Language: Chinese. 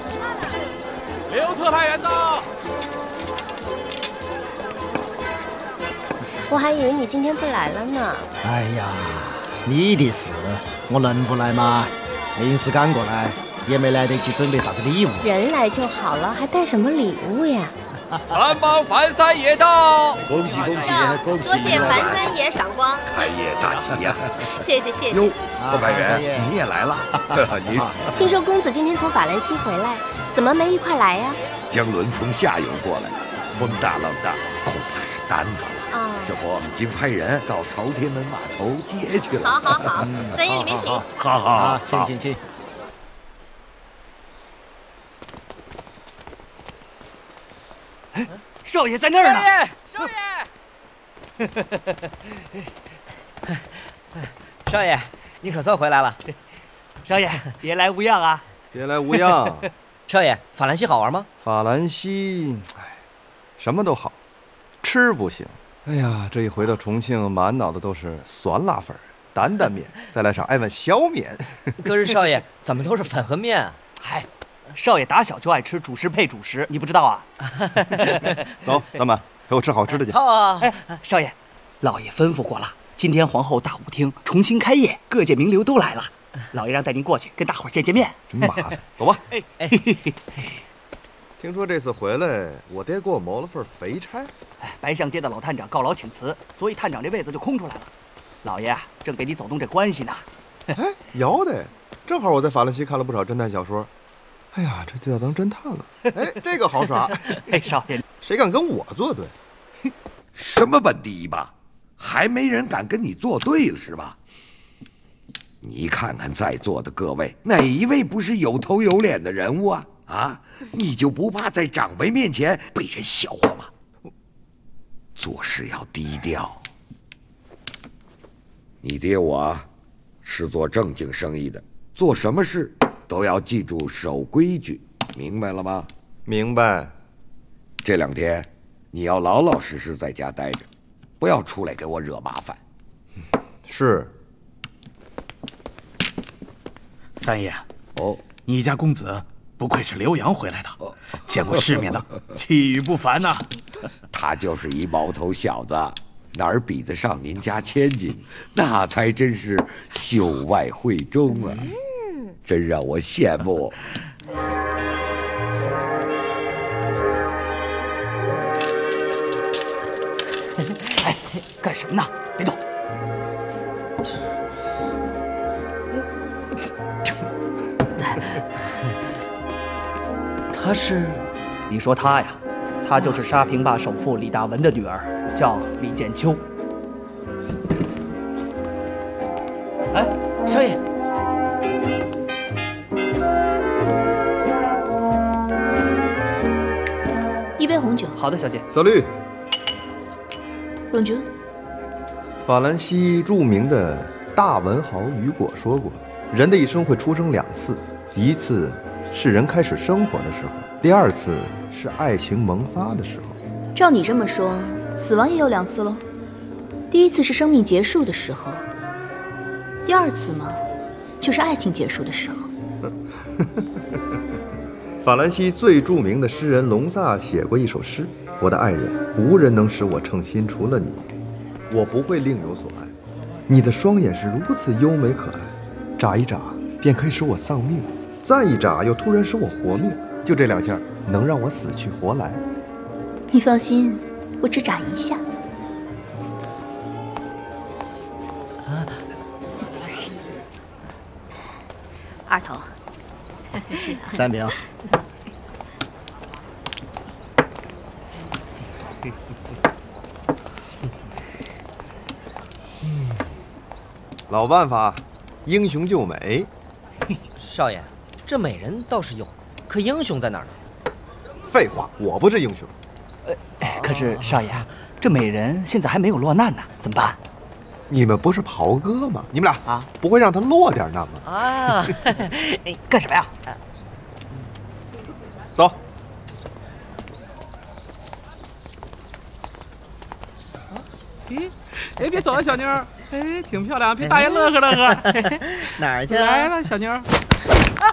刘特派员到。 我还以为你今天不来了呢。 哎呀，你的事我能不来吗？临时赶过来，也没来得及准备啥子礼物。 人来就好了，还带什么礼物呀？ 蓝帮樊三爷到， 恭喜恭喜恭喜！ 多谢樊三爷赏光， 开业大吉呀！ 谢谢谢谢。 哟，特派员你也来了，您听说公子今天从法兰西回来，怎么没一块来呀？ 江轮从下游过来，风大浪大，恐怕是耽搁了。这不，已经派人到朝天门码头接去了。 好，三爷里面请。 好， 请。 哎，少爷在那儿呢。 少爷， 少爷，你可算回来了。少爷，别来无恙啊！ 别来无恙。 少爷，法兰西好玩吗？ 法兰西，什么都好，吃不行。哎呀，这一回到重庆，满脑子都是酸辣粉、担担面，再来上爱碗小面。 可是少爷，怎么都是粉和面啊？ 嗨，少爷打小就爱吃主食配主食，你不知道啊？ 走，咱们陪我吃好吃的去。 好。 哎，少爷，老爷吩咐过了，今天皇后大舞厅重新开业，各界名流都来了。老爷让带您过去跟大伙儿见面。 真麻烦，走吧。 哎。 听说这次回来，我爹给我谋了份肥差。 白象街的老探长告老请辞，所以探长这位子就空出来了。老爷正给你走动这关系呢。 哎，要得，正好我在法兰西看了不少侦探小说。哎呀，这就要当侦探了。哎，这个好耍。 哎，少爷， 谁敢跟我作对？ 什么本第一吧，还没人敢跟你作对了是吧？你看看在座的各位，哪一位不是有头有脸的人物啊？啊，你就不怕在长辈面前被人笑话吗？做事要低调。你爹我啊，是做正经生意的，做什么事都要记住守规矩，明白了吗？ 明白。 这2天你要老老实实在家待着，不要出来给我惹麻烦。 是。 三爷， 哦， 你家公子不愧是浏阳回来的，见过世面的，气宇不凡呐。 他就是一毛头小子，哪儿比得上您家千金？那才真是秀外慧中啊！真让我羡慕。 哎，干什么呢？别动！ 他是？ 你说他呀，他就是沙坪坝首富李大文的女儿，叫李建秋。 哎，少爷， 一杯红酒。 好的，小姐。 小绿。 Bonjour。 法兰西著名的大文豪雨果说过，人的一生会出生2次，一次是人开始生活的时候，第2次是爱情萌发的时候。 照你这么说，死亡也有2次喽？第1次是生命结束的时候，第2次嘛，就是爱情结束的时候。 法兰西最著名的诗人隆萨写过一首诗：我的爱人，无人能使我称心，除了你，我不会另有所爱。你的双眼是如此优美可爱，眨一眨便可以使我丧命，再一眨又突然使我活命，就这2下能让我死去活来。 你放心，我只眨1下。 二头 3饼。 老办法，英雄救美。 少爷，这美人倒是有，可英雄在哪儿呢？ 废话，我不是英雄。 可是少爷，这美人现在还没有落难呢，怎么办？ 你们不是袍哥吗？你们俩啊，不会让他落点难吗？ 啊，干什么呀？ 走。 咦，哎，别走啊，小妞儿，哎，挺漂亮，陪大爷乐呵乐呵。 哪儿去？ 来吧，小妞儿。啊